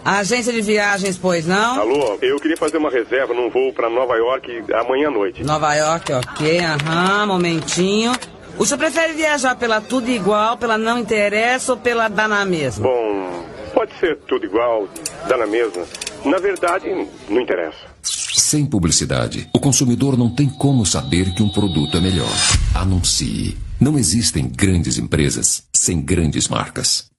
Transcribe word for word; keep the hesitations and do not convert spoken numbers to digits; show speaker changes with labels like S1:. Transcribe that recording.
S1: Agência de viagens, pois não?
S2: Alô, eu queria fazer uma reserva num voo para Nova York amanhã à noite.
S1: Nova York, ok, aham, momentinho. O senhor prefere viajar pela tudo igual, pela não interessa ou pela dá na mesma?
S2: Bom, pode ser tudo igual, dá na mesma. Na verdade, não interessa.
S3: Sem publicidade, o consumidor não tem como saber que um produto é melhor. Anuncie. Não existem grandes empresas sem grandes marcas.